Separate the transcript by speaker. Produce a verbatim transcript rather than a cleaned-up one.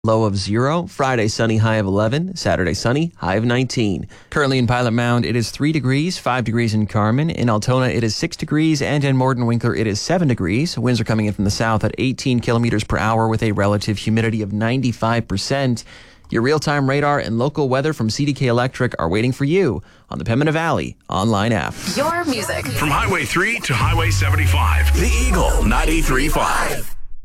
Speaker 1: Low of zero. Friday, sunny, high of eleven. Saturday, sunny, high of nineteen. Currently in Pilot Mound, it is three degrees, five degrees in Carmen. In Altona, it is six degrees, and in Morton-Winkler, it is seven degrees. Winds are coming in from the south at eighteen kilometers per hour with a relative humidity of ninety-five percent. Your real-time radar and local weather from C D K Electric are waiting for you on the Pembina Valley online app.
Speaker 2: Your music.
Speaker 3: From Highway three to Highway seventy-five. The Eagle ninety-three point five.